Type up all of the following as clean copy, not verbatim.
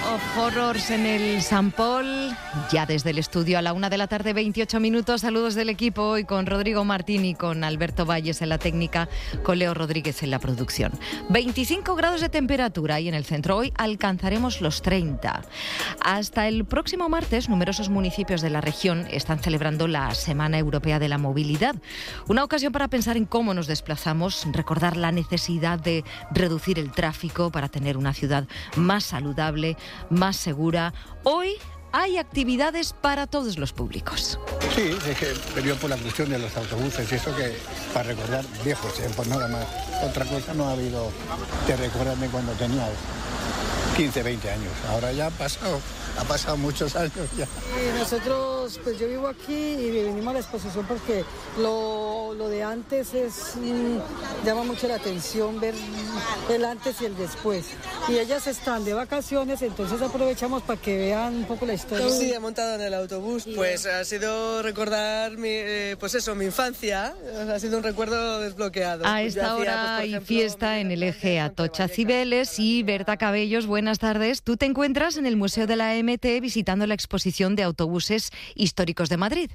of Horrors en el San Paul, ya desde el estudio a la 1:28 p.m. Saludos del equipo, hoy con Rodrigo Martín y con Alberto Valles en la técnica, con Leo Rodríguez en la producción. 25 grados de temperatura y en el centro hoy alcanzaremos los 30. Hasta el próximo martes, numerosos municipios de la región están celebrando la Semana Europea de la Movilidad. Una ocasión para pensar en cómo nos desplazamos, recordar la necesidad de reducir el tráfico para tener una ciudad más saludable, más segura. Hoy hay actividades para todos los públicos. Sí, es que venía por la cuestión de los autobuses y eso, que para recordar viejos, pues nada más. Otra cosa no ha habido que recordarme cuando tenía 15, 20 años. Ahora ya ha pasado muchos años ya. Nosotros, pues yo vivo aquí y venimos a la exposición porque lo de antes llama mucho la atención, ver el antes y el después. Y ellas están de vacaciones, entonces aprovechamos para que vean un poco la historia. Sí, he montado en el autobús, pues ha sido recordar mi infancia, ha sido un recuerdo desbloqueado. A esta hora hay fiesta en el eje Atocha Cibeles y Berta Cabellos, buenas tardes. Tú te encuentras en el Museo de la MT visitando la exposición de autobuses históricos de Madrid.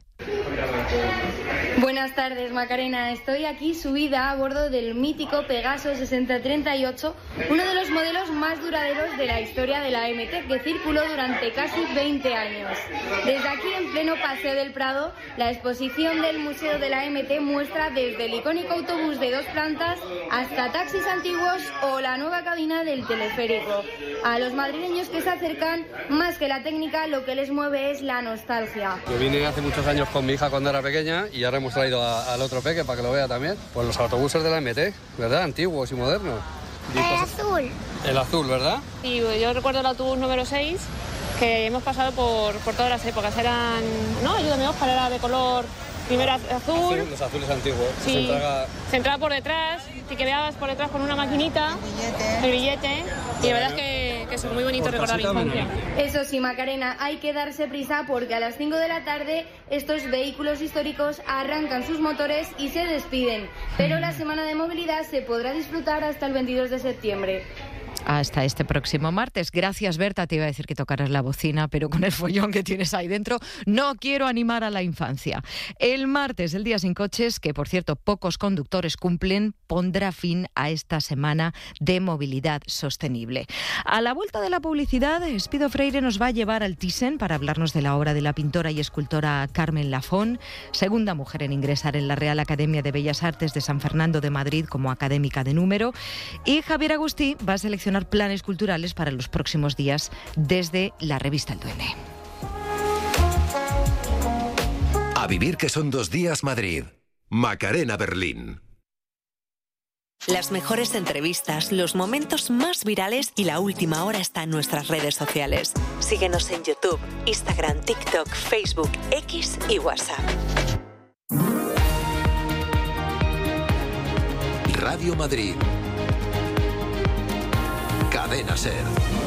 Buenas tardes, Macarena. Estoy aquí subida a bordo del mítico Pegaso 6038, uno de los modelos más duraderos de la historia de la MT, que circuló durante casi 20 años. Desde aquí, en pleno Paseo del Prado, la exposición del Museo de la MT muestra desde el icónico autobús de 2 plantas hasta taxis antiguos o la nueva cabina del teleférico. A los madrileños que se acercan, más que la técnica, lo que les mueve es la nostalgia. Yo vine hace muchos años con mi hija cuando era pequeña y ahora hemos traído al otro peque para que lo vea también. Pues los autobuses de la MT, ¿verdad? Antiguos y modernos. El azul. El azul, ¿verdad? Y yo recuerdo el autobús número 6, que hemos pasado por todas las épocas. Eran, no, ayúdame, Óscar, era de color, primero azul. Sí, los azules antiguos. Sí, se entraba por detrás, te quedabas por detrás con una maquinita, el billete, y la verdad es que es muy bonito recordar la infancia. Eso sí, Macarena, hay que darse prisa porque a las 5 de la tarde estos vehículos históricos arrancan sus motores y se despiden. Pero la Semana de Movilidad se podrá disfrutar hasta el 22 de septiembre. Hasta este próximo martes. Gracias, Berta. Te iba a decir que tocaras la bocina, pero con el follón que tienes ahí dentro, no quiero animar a la infancia. El martes, el día sin coches, que por cierto pocos conductores cumplen, pondrá fin a esta semana de movilidad sostenible. A la vuelta de la publicidad, Espido Freire nos va a llevar al Thyssen para hablarnos de la obra de la pintora y escultora Carmen Lafón, segunda mujer en ingresar en la Real Academia de Bellas Artes de San Fernando de Madrid como académica de número. Y Javier Agustí va a seleccionar planes culturales para los próximos días desde la revista El Duende. A vivir que son 2 días Madrid. Macarena Berlín. Las mejores entrevistas, los momentos más virales y la última hora está en nuestras redes sociales. Síguenos en YouTube, Instagram, TikTok, Facebook, X y WhatsApp. Radio Madrid. Cadena SER.